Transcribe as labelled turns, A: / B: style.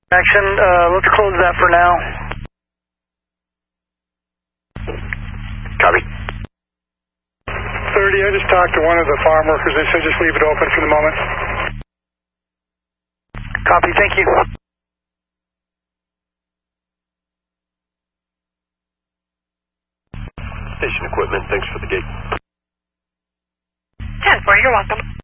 A: Action, let's close that for now.
B: Copy.
C: 30, I just talked to one of the farm workers. They said just leave it open for the moment.
A: Copy, thank you.
B: Station equipment, thanks for the gate.
D: 10-4, you're welcome.